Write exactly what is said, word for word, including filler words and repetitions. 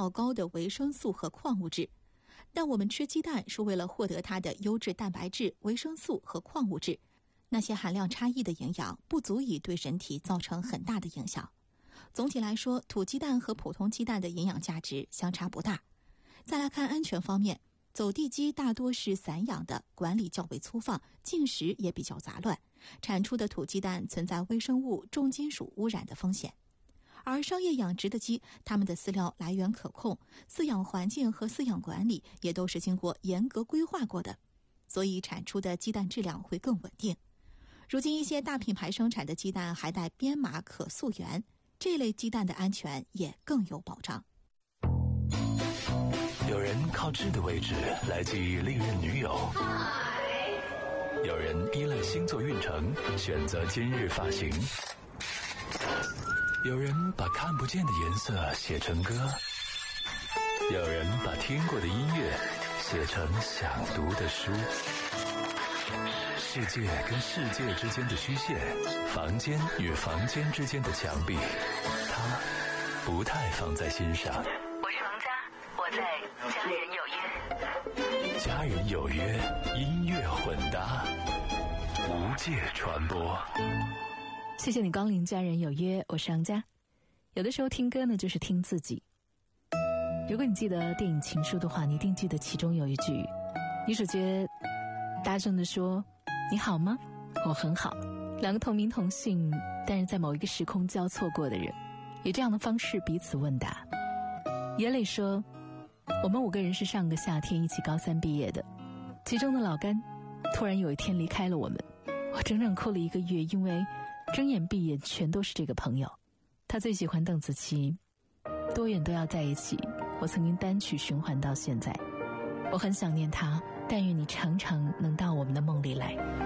较高的维生素和矿物质。但我们吃鸡蛋是为了获得它的优质蛋白质、维生素和矿物质，那些含量差异的营养不足以对人体造成很大的影响。总体来说，土鸡蛋和普通鸡蛋的营养价值相差不大。再来看安全方面，走地鸡大多是散养的，管理较为粗放，进食也比较杂乱，产出的土鸡蛋存在微生物、重金属污染的风险。而商业养殖的鸡，它们的饲料来源可控，饲养环境和饲养管理也都是经过严格规划过的，所以产出的鸡蛋质量会更稳定。如今一些大品牌生产的鸡蛋还带编码可溯源，这类鸡蛋的安全也更有保障。 有人靠质的位置来记忆历任女友，有人依赖星座运程选择今日发型，有人把看不见的颜色写成歌，有人把听过的音乐写成想读的书。世界跟世界之间的虚线，房间与房间之间的墙壁，他不太放在心上。 我是王佳，我在家人有约。 家人有约，音乐混搭，无界传播。 谢谢你光临家人有约，我是王佳。有的时候听歌呢，就是听自己。如果你记得电影《情书》的话，你一定记得其中有一句，女主角大声地说：“你好吗？我很好。”两个同名同姓，但是在某一个时空交错过的人，以这样的方式彼此问答。耶磊说：“我们五个人是上个夏天一起高三毕业的，其中的老甘突然有一天离开了我们，我整整哭了一个月，因为睁眼闭眼全都是这个朋友。他最喜欢邓紫棋，多远都要在一起，我曾经单曲循环到现在。我很想念他，但愿你常常能到我们的梦里来。”